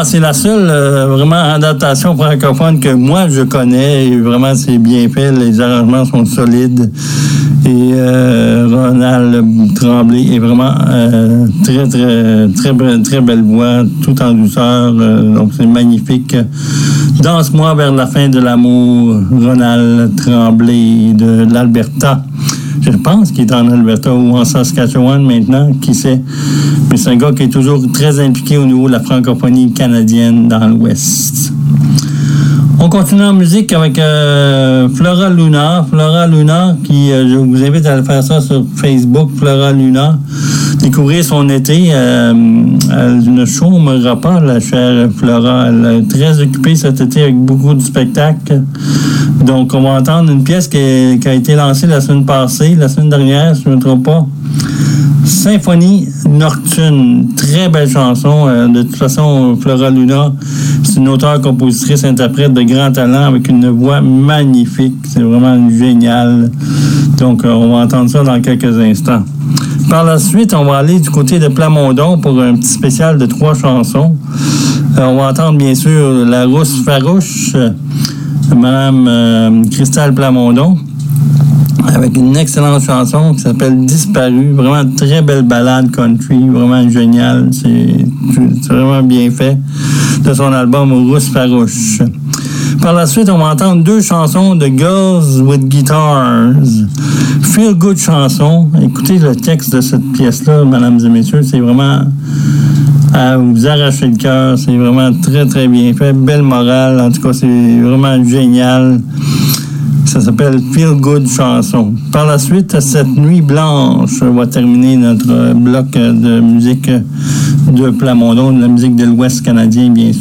c'est la seule vraiment adaptation francophone que moi je connais. Et vraiment, c'est bien fait. Les arrangements sont solides. Et Ronald Tremblay est vraiment très belle voix, tout en douceur. Donc, c'est magnifique. Danse-moi vers la fin de l'amour, Ronald Tremblay de l'Alberta. Je pense qu'il est en Alberta ou en Saskatchewan maintenant, qui sait. Mais c'est un gars qui est toujours très impliqué au niveau de la francophonie canadienne dans l'Ouest. On continue en musique avec Flora Luna. Flora Luna, qui, je vous invite à aller faire ça sur Facebook, Flora Luna. Découvrir son été. Elle ne chômera pas, la chère Flora. Elle est très occupée cet été avec beaucoup de spectacles. Donc, on va entendre une pièce qui a été lancée la semaine dernière, si je ne me trompe pas. Symphonie Nocturne, très belle chanson. De toute façon, Flora Luna, c'est une auteure, compositrice, interprète de grand talent avec une voix magnifique. C'est vraiment génial. Donc, on va entendre ça dans quelques instants. Par la suite, on va aller du côté de Plamondon pour un petit spécial de 3 chansons. On va entendre, bien sûr, La Rousse Farouche, Madame Christelle Plamondon, avec une excellente chanson qui s'appelle Disparu. Vraiment une très belle ballade country, vraiment géniale. C'est vraiment bien fait de son album Rousse Farouche. Par la suite, on va entendre 2 chansons de Girls with Guitars. Feel Good chanson. Écoutez le texte de cette pièce-là, mesdames et messieurs, c'est vraiment à vous arracher le cœur. C'est vraiment très, très bien fait. Belle morale. En tout cas, c'est vraiment génial. Ça s'appelle Feel Good chanson. Par la suite, Cette nuit blanche va terminer notre bloc de musique de Plamondon, de la musique de l'Ouest canadien, bien sûr.